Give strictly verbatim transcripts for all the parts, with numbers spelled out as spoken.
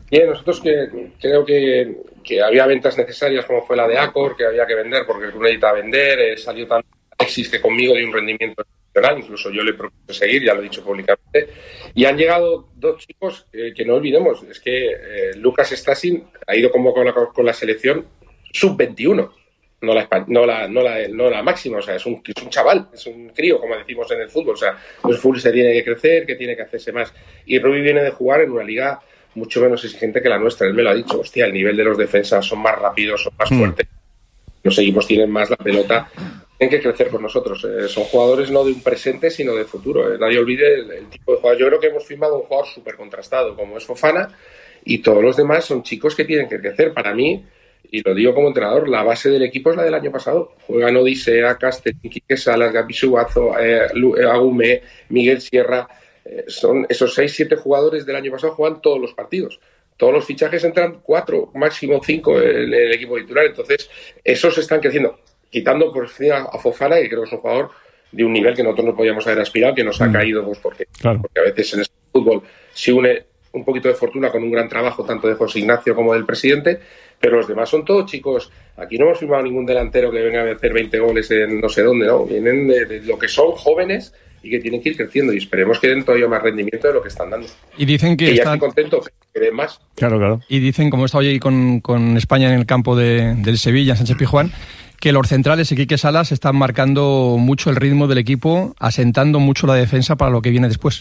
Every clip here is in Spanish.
Bien, nosotros que, creo que, que había ventas necesarias, como fue la de Accor, que había que vender porque el club necesita vender. Eh, salió también Alexis, que conmigo dio un rendimiento excepcional, incluso yo le propuse seguir, ya lo he dicho públicamente. Y han llegado dos chicos eh, que no olvidemos, es que eh, Lucas Stasin ha ido convocado con la, con la selección sub veintiuno. No la, no, la, no, la, no la máxima, o sea, es un, es un chaval, es un crío, como decimos en el fútbol. O sea, el fútbol se tiene que crecer, que tiene que hacerse más. Y Rubí viene de jugar en una liga mucho menos exigente que la nuestra. Él me lo ha dicho, hostia, el nivel de los defensas son más rápidos, son más fuertes. Los equipos tienen más la pelota, tienen que crecer con nosotros. Eh, son jugadores no de un presente, sino de futuro. Eh, nadie olvide el, el tipo de jugador. Yo creo que hemos firmado un jugador súper contrastado, como es Fofana, y todos los demás son chicos que tienen que crecer. Para mí, y lo digo como entrenador, la base del equipo es la del año pasado. Juegan Odisea, Castellín, Quique Salas, Gaby Suazo, eh, Agumé, Miguel Sierra. Eh, son esos seis, siete jugadores del año pasado, juegan todos los partidos. Todos los fichajes entran cuatro, máximo cinco en el equipo titular. Entonces, esos están creciendo. Quitando por encima a Fofana, que creo que es un jugador de un nivel que nosotros no podíamos haber aspirado, que nos ha caído, pues porque, claro. porque a veces en este fútbol se une un poquito de fortuna con un gran trabajo tanto de José Ignacio como del presidente, pero los demás son todos chicos. Aquí no hemos firmado ningún delantero que venga a hacer veinte goles en no sé dónde, ¿no? Vienen de, de lo que son jóvenes y que tienen que ir creciendo, y esperemos que den todavía más rendimiento de lo que están dando. Y dicen que, que ya están... estoy contento, que den más. Claro, claro. Y dicen, como he estado hoy con, con España en el campo de, del Sevilla, en Sánchez Pizjuán, que los centrales y Quique Salas están marcando mucho el ritmo del equipo, asentando mucho la defensa para lo que viene después.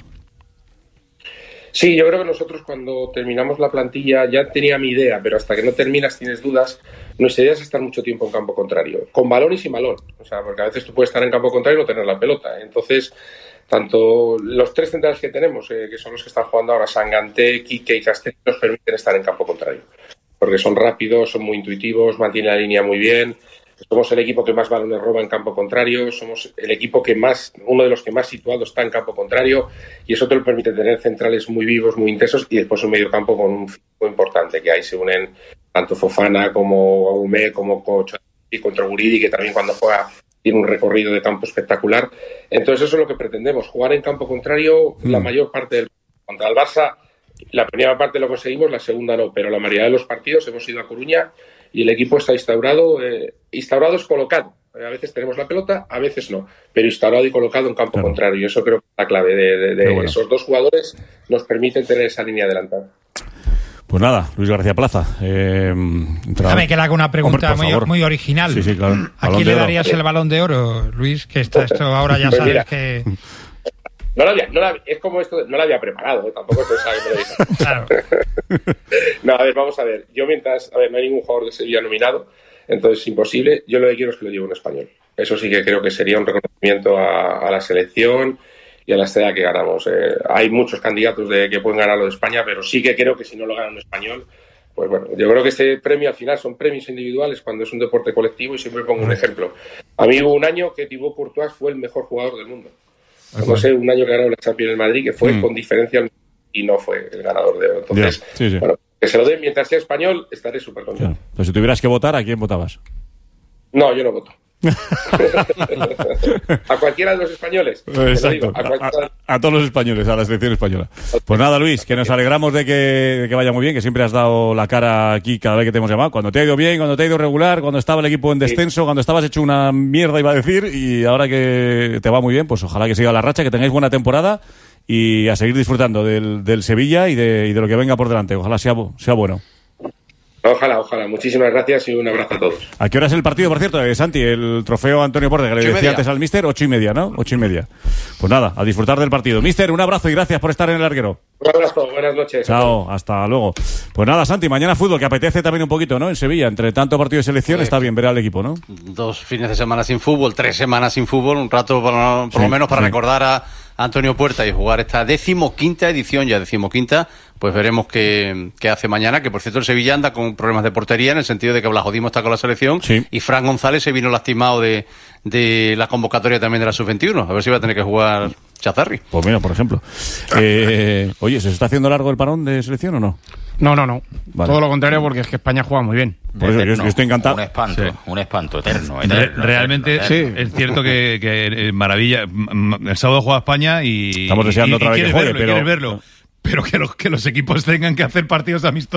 Sí, yo creo que nosotros cuando terminamos la plantilla ya tenía mi idea, pero hasta que no terminas tienes dudas. Nuestra idea es estar mucho tiempo en campo contrario, con balón y sin balón. O sea, porque a veces tú puedes estar en campo contrario y no tener la pelota. Entonces, tanto los tres centrales que tenemos, eh, que son los que están jugando ahora, Sanganté, Quique y Castellón, nos permiten estar en campo contrario. Porque son rápidos, son muy intuitivos, mantienen la línea muy bien. Somos el equipo que más balones roba en campo contrario, somos el equipo que más, uno de los que más situados está en campo contrario, y eso te lo permite tener centrales muy vivos, muy intensos, y después un medio campo con un físico importante, que ahí se unen tanto Fofana como Agumé, como Cocho y contra Guridi, que también cuando juega tiene un recorrido de campo espectacular. Entonces eso es lo que pretendemos, jugar en campo contrario mm. la mayor parte del contra el Barça. La primera parte lo conseguimos, la segunda no, pero la mayoría de los partidos hemos ido a Coruña y el equipo está instaurado, eh, instaurado es colocado. A veces tenemos la pelota, a veces no, pero instaurado y colocado en campo claro. contrario. Y eso creo que es la clave de, de, de bueno. esos dos jugadores nos permiten tener esa línea adelantada. Pues nada, Luis García Plaza. Eh, Déjame que le haga una pregunta Hombre, muy, muy original. Sí, sí, claro. ¿A quién le darías el Balón de Oro, Luis? Que está esto ahora ya pues sabes mira. que... No la había, no la, es como esto, no la había preparado, ¿eh? Tampoco pensaba que me lo diga. Claro. No, a ver, vamos a ver. Yo mientras, a ver, no hay ningún jugador de Sevilla nominado, entonces es imposible. Yo lo que quiero es que lo lleve un español. Eso sí que creo que sería un reconocimiento a, a la selección y a la estrella que ganamos. Eh, hay muchos candidatos de que pueden ganar lo de España, pero sí que creo que si no lo gana un español, pues bueno, yo creo que este premio al final son premios individuales cuando es un deporte colectivo, y siempre pongo un ejemplo. A mí hubo un año que Thibaut Courtois fue el mejor jugador del mundo. No sé, un año que ganó la Champions en Madrid, que fue mm. con diferencia y no fue el ganador de oro. Entonces, yeah, sí, sí. bueno, que se lo den mientras sea español, estaré súper contento. Claro. Pues si tuvieras que votar, ¿a quién votabas? No, yo no voto. A cualquiera de los españoles. Exacto. Digo, a, cualquiera... a, a todos los españoles, a la selección española. Pues nada, Luis, que nos alegramos de que, de que vaya muy bien, que siempre has dado la cara aquí cada vez que te hemos llamado. Cuando te ha ido bien, cuando te ha ido regular, cuando estaba el equipo en descenso, sí. cuando estabas hecho una mierda, iba a decir, y ahora que te va muy bien, pues ojalá que siga la racha, que tengáis buena temporada y a seguir disfrutando del, del Sevilla y de, y de lo que venga por delante. Ojalá sea, sea bueno. Ojalá, ojalá. Muchísimas gracias y un abrazo a todos. ¿A qué hora es el partido, por cierto, eh, Santi? El trofeo Antonio Porte, que le decía antes al míster, ocho y media, ¿no? Ocho y media. Pues nada, a disfrutar del partido. Míster, un abrazo y gracias por estar en el larguero. Un abrazo, buenas noches. Chao, hasta luego. Pues nada, Santi, mañana fútbol, que apetece también un poquito, ¿no? En Sevilla, entre tanto partido de selección, está bien ver al equipo, ¿no? Dos fines de semana sin fútbol, tres semanas sin fútbol, un rato por, por sí, lo menos para sí. recordar a Antonio Puerta y jugar esta decimoquinta edición, ya decimoquinta, pues veremos qué, qué hace mañana, que por cierto el Sevilla anda con problemas de portería, en el sentido de que Blajodimo está con la selección, sí. y Fran González se vino lastimado de, de la convocatoria también de la sub veintiuno, a ver si va a tener que jugar Chazarri. Pues mira, por ejemplo. Eh, oye, ¿se está haciendo largo el parón de selección o no? No, no, no. Vale. Todo lo contrario, porque es que España juega muy bien. Por eso, yo, yo estoy encantado. Un espanto, sí. un espanto eterno. eterno Re- realmente eterno. Sí. Es cierto que, que maravilla. El sábado juega España y... Estamos deseando y, otra y vez que juegue, verlo, pero... quieres verlo. Pero que los, que los equipos tengan que hacer partidos amistosos